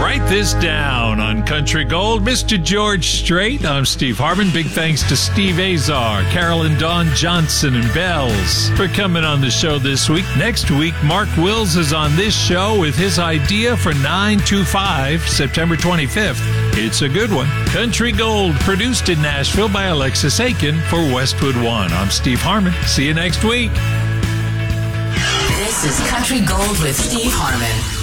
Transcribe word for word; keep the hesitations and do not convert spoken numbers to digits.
Write this down on Country Gold. Mister George Strait. I'm Steve Harmon. Big thanks to Steve Azar, Carolyn Dawn Johnson, and Bells for coming on the show this week. Next week, Mark Wills is on this show with his idea for nine two five, September twenty-fifth. It's a good one. Country Gold, produced in Nashville by Alexis Aiken for Westwood One. I'm Steve Harmon. See you next week. This is Country Gold with Steve Harmon.